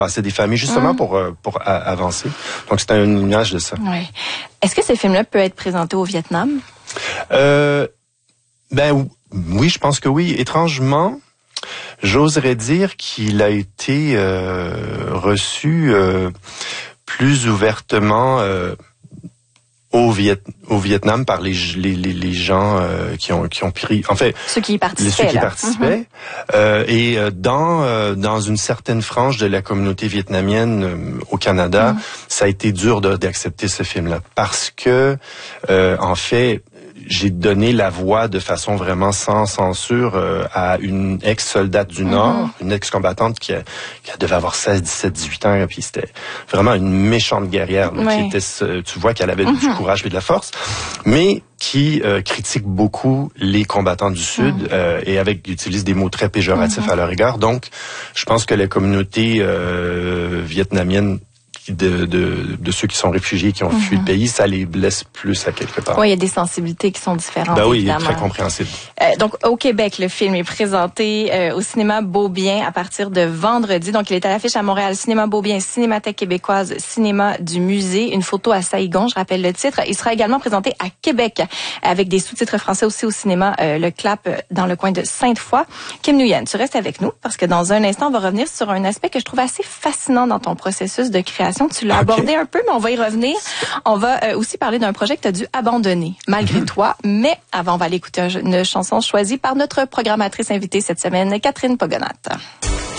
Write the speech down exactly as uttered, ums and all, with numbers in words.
C'est des familles justement mmh. pour pour a- avancer. Donc c'est une image de ça. Oui. Est-ce que ces films-là peuvent être présentés au Vietnam? Euh, ben oui, je pense que oui. Étrangement, j'oserais dire qu'il a été euh, reçu euh, plus ouvertement euh, au, Viet, au Vietnam par les, les, les, les gens euh, qui ont qui ont pris, en fait, ceux qui y participaient, ceux qui là. participaient, mm-hmm. euh, et dans euh, dans une certaine frange de la communauté vietnamienne euh, au Canada, mm. ça a été dur de, d'accepter ce film-là parce que euh, en fait, j'ai donné la voix de façon vraiment sans censure euh, à une ex-soldate du Nord, mm-hmm. une ex-combattante qui, a, qui a devait avoir seize, dix-sept, dix-huit ans, puis c'était vraiment une méchante guerrière. Là, oui. qui était, tu vois qu'elle avait mm-hmm. du courage et de la force, mais qui euh, critique beaucoup les combattants du Sud mm-hmm. euh, et avec utilise des mots très péjoratifs mm-hmm. à leur égard. Donc, je pense que la communauté euh, vietnamienne De, de, de ceux qui sont réfugiés, qui ont mm-hmm. fui le pays, ça les blesse plus à quelque part. Oui, il y a des sensibilités qui sont différentes. Ben oui, évidemment. il est très compréhensible. Euh, donc, au Québec, le film est présenté euh, au cinéma Beaubien à partir de vendredi. Donc, il est à l'affiche à Montréal, cinéma Beaubien, Cinémathèque québécoise, cinéma du musée. Une photo à Saïgon, je rappelle le titre. Il sera également présenté à Québec avec des sous-titres français aussi au cinéma euh, Le Clap dans le coin de Sainte-Foy. Kim Nguyen, tu restes avec nous parce que dans un instant, on va revenir sur un aspect que je trouve assez fascinant dans ton processus de création. Tu l'as okay. abordé un peu, mais on va y revenir. On va euh, aussi parler d'un projet que tu as dû abandonner, malgré mm-hmm. toi. Mais avant, on va aller écouter une chanson choisie par notre programmatrice invitée cette semaine, Catherine Pogonat.